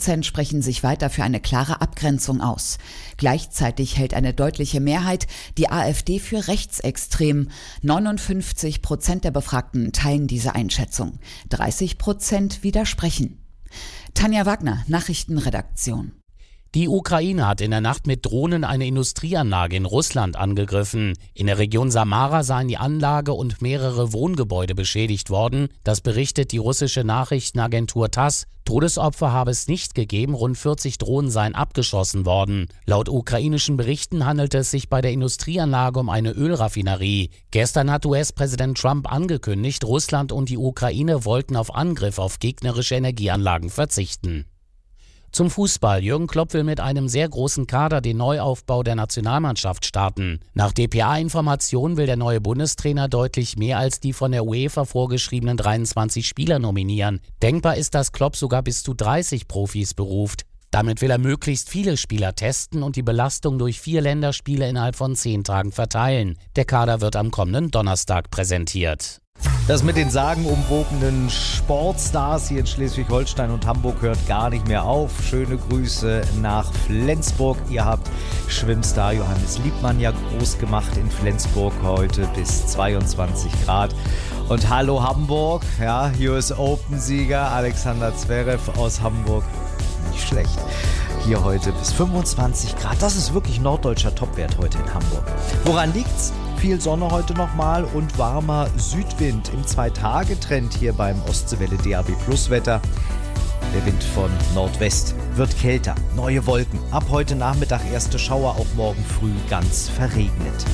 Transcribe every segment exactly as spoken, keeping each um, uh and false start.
Prozent sprechen sich weiter für eine klare Abgrenzung aus. Gleichzeitig hält eine deutliche Mehrheit die AfD für rechtsextrem. neunundfünfzig Prozent der Befragten teilen diese Einschätzung. dreißig Prozent widersprechen. Tanja Wagner, Nachrichtenredaktion. Die Ukraine hat in der Nacht mit Drohnen eine Industrieanlage in Russland angegriffen. In der Region Samara seien die Anlage und mehrere Wohngebäude beschädigt worden. Das berichtet die russische Nachrichtenagentur TASS. Todesopfer habe es nicht gegeben, rund vierzig Drohnen seien abgeschossen worden. Laut ukrainischen Berichten handelte es sich bei der Industrieanlage um eine Ölraffinerie. Gestern hat U S-Präsident Trump angekündigt, Russland und die Ukraine wollten auf Angriff auf gegnerische Energieanlagen verzichten. Zum Fußball. Jürgen Klopp will mit einem sehr großen Kader den Neuaufbau der Nationalmannschaft starten. Nach D P A-Informationen will der neue Bundestrainer deutlich mehr als die von der UEFA vorgeschriebenen dreiundzwanzig Spieler nominieren. Denkbar ist, dass Klopp sogar bis zu dreißig Profis beruft. Damit will er möglichst viele Spieler testen und die Belastung durch vier Länderspiele innerhalb von zehn Tagen verteilen. Der Kader wird am kommenden Donnerstag präsentiert. Das mit den sagenumwobenen Sportstars hier in Schleswig-Holstein und Hamburg hört gar nicht mehr auf. Schöne Grüße nach Flensburg. Ihr habt Schwimmstar Johannes Liebmann ja groß gemacht in Flensburg, heute bis zweiundzwanzig Grad. Und hallo Hamburg, ja, U S Open-Sieger Alexander Zverev aus Hamburg. Nicht schlecht. Hier heute bis fünfundzwanzig Grad. Das ist wirklich norddeutscher Topwert heute in Hamburg. Woran liegt's? Viel Sonne heute nochmal und warmer Südwind im Zwei-Tage-Trend hier beim Ostseewelle D A B Plus Wetter. Der Wind von Nordwest wird kälter. Neue Wolken. Ab heute Nachmittag erste Schauer, auch morgen früh ganz verregnet.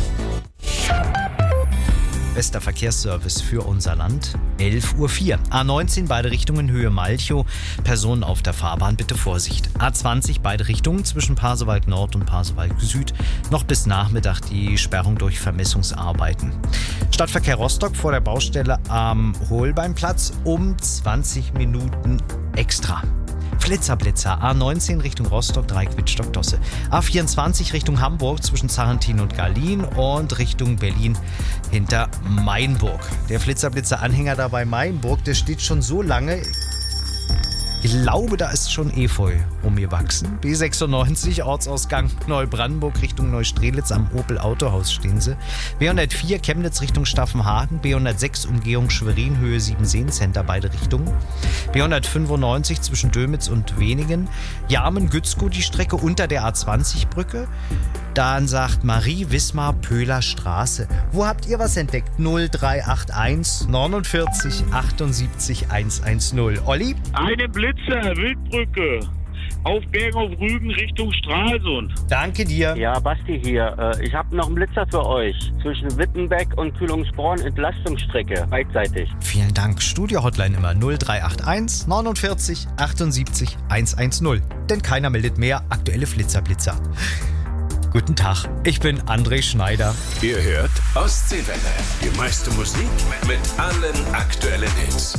Bester Verkehrsservice für unser Land, elf Uhr vier. A neunzehn, beide Richtungen Höhe Malchow. Personen auf der Fahrbahn, bitte Vorsicht. A zwanzig, beide Richtungen zwischen Pasewalk Nord und Pasewalk Süd. Noch bis Nachmittag die Sperrung durch Vermessungsarbeiten. Stadtverkehr Rostock vor der Baustelle am Holbeinplatz um zwanzig Minuten extra. Flitzerblitzer, A neunzehn Richtung Rostock, Dreieck Wittstock-Dosse. A vierundzwanzig Richtung Hamburg zwischen Zarentin und Garlin und Richtung Berlin hinter Mainburg. Der Flitzerblitzer-Anhänger da bei Mainburg, der steht schon so lange. Ich glaube, da ist schon Efeu umgewachsen. B sechsundneunzig, Ortsausgang Neubrandenburg Richtung Neustrelitz, am Opel Autohaus stehen sie. B hundertvier, Chemnitz Richtung Staffenhagen. B hundertsechs, Umgehung Schwerin, Höhe Siebenseen, Center, beide Richtungen. B hundertfünfundneunzig zwischen Dömitz und Weningen. Jarmen-Gützkow, die Strecke unter der A zwanzig Brücke. Dann sagt Marie Wismar Pöhler Straße. Wo habt ihr was entdeckt? null drei acht eins neunundvierzig achtundsiebzig hundertzehn. Olli? Eine Blitzer, Wildbrücke. Auf Berg auf Rügen Richtung Stralsund. Danke dir. Ja, Basti hier. Ich habe noch einen Blitzer für euch. Zwischen Wittenbeck und Kühlungsborn, Entlastungsstrecke, beidseitig. Vielen Dank. Studio-Hotline immer null drei acht eins neunundvierzig achtundsiebzig hundertzehn. Denn keiner meldet mehr aktuelle Flitzerblitzer. Guten Tag, ich bin André Schneider. Ihr hört Ostseewelle. Die meiste Musik mit allen aktuellen Hits.